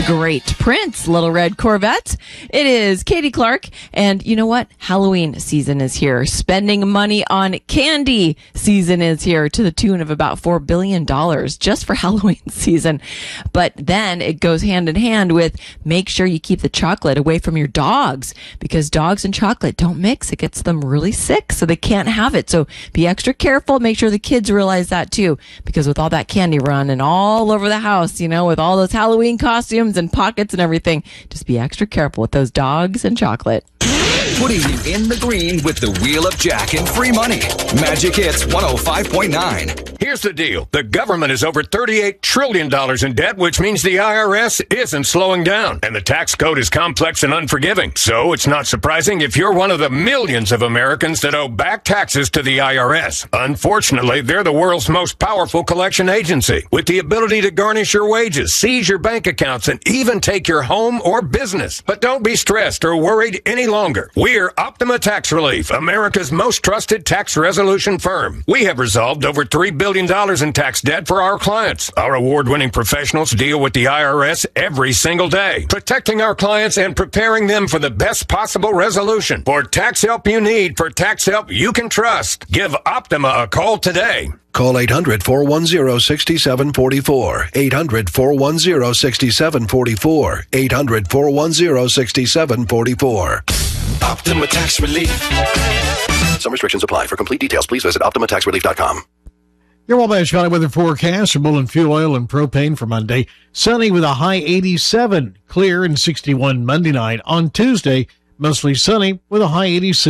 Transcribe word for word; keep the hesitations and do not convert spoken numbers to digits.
great Prince, Little Red Corvette. It is Katie Clark, and you know what? Halloween season is here. Spending money on candy season is here to the tune of about four billion dollars just for Halloween season. But then it goes hand in hand with make sure you keep the chocolate away from your dogs, because dogs and chocolate don't mix. It gets them really sick, so they can't have it. So be extra careful. Make sure the kids realize that too, because with all that candy running all over the house, you know, with all those Halloween costumes and pockets and everything, just be extra careful with those dogs and chocolate. Putting you in the green with the Wheel of Jack and free money. Magic Hits one oh five point nine. Here's the deal. The government is over thirty-eight trillion dollars in debt, which means the I R S isn't slowing down. And the tax code is complex and unforgiving. So it's not surprising if you're one of the millions of Americans that owe back taxes to the I R S. Unfortunately, they're the world's most powerful collection agency, with the ability to garnish your wages, seize your bank accounts, and even take your home or business. But don't be stressed or worried any longer. We're Optima Tax Relief, America's most trusted tax resolution firm. We have resolved over three billion dollars in tax debt for our clients. Our award-winning professionals deal with the I R S every single day, protecting our clients and preparing them for the best possible resolution. For tax help you need, for tax help you can trust, give Optima a call today. Call eight hundred, four one zero, six seven four four. eight hundred, four one zero, six seven four four. eight hundred, four one zero, six seven four four. Optima Tax Relief. Some restrictions apply. For complete details, please visit optima tax relief dot com. Your Wabash County weather forecast for Mullen Fuel Oil and Propane for Monday. Sunny with a high eighty-seven. Clear and sixty-one Monday night. On Tuesday, mostly sunny with a high eighty-six.